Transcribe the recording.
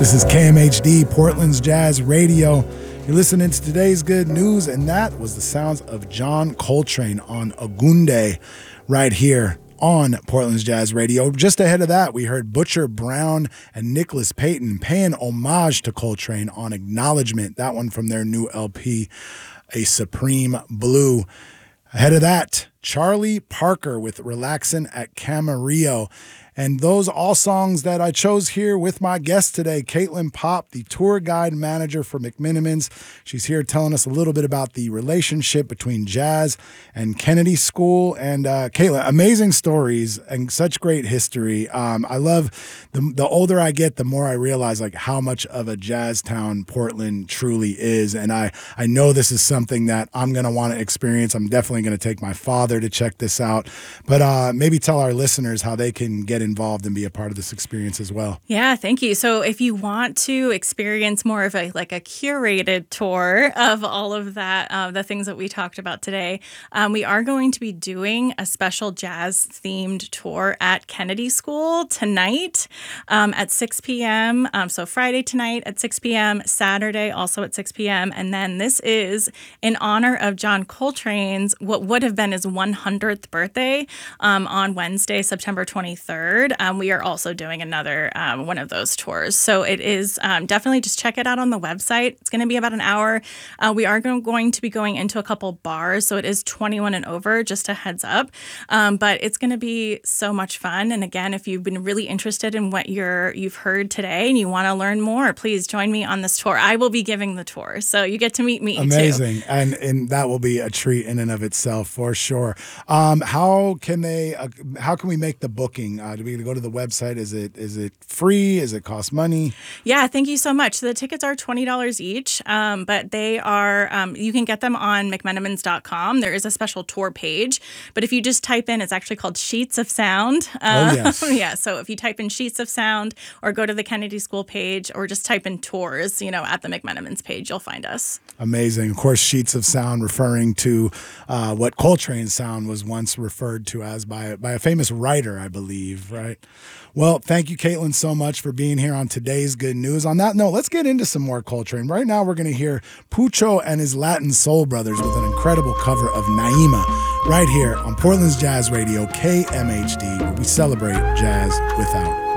This is KMHD, Portland's Jazz Radio. You're listening to today's good news, and that was the sounds of John Coltrane on Agunde right here on Portland's Jazz Radio. Just ahead of that, we heard Butcher Brown and Nicholas Payton paying homage to Coltrane on Acknowledgement, that one from their new LP, A Supreme Blue. Ahead of that, Charlie Parker with Relaxin' at Camarillo. And those all songs that I chose here with my guest today, Caitlin Popp, the tour guide manager for McMenamins. She's here telling us a little bit about the relationship between jazz and Kennedy School. And Caitlin, amazing stories and such great history. I love the older I get, the more I realize like how much of a jazz town Portland truly is. And I know this is something that I'm going to want to experience. I'm definitely going to take my father to check this out. But maybe tell our listeners how they can get involved and be a part of this experience as well. Yeah, thank you. So if you want to experience more of a curated tour of all of that, the things that we talked about today, we are going to be doing a special jazz themed tour at Kennedy School tonight at 6 p.m. So Friday tonight at 6 p.m., Saturday also at 6 p.m. And then this is in honor of John Coltrane's, what would have been his 100th birthday on Wednesday, September 23rd. We are also doing another one of those tours. So it is definitely just check it out on the website. It's going to be about an hour. We are going to be going into a couple bars. So it is 21 and over, just a heads up. But it's going to be so much fun. And again, if you've been really interested in what you've heard today and you want to learn more, please join me on this tour. I will be giving the tour. So you get to meet me Amazing. too. And that will be a treat in and of itself for sure. How can we make the booking? Do we go to the website? Is it free? Is it cost money? Yeah, thank you so much. So the tickets are $20 each, but they are, you can get them on McMenamins.com. There is a special tour page, but if you just type in, it's actually called Sheets of Sound. Yes. Yeah, so if you type in Sheets of Sound or go to the Kennedy School page or just type in tours, at the McMenamins page, you'll find us. Amazing. Of course, Sheets of Sound referring to what Coltrane's sound was once referred to as by a famous writer, I believe, right? Well, thank you, Caitlin, so much for being here on today's good news. On that note, let's get into some more Coltrane. Right now, we're going to hear Pucho and his Latin Soul Brothers with an incredible cover of Naima right here on Portland's Jazz Radio, KMHD, where we celebrate jazz without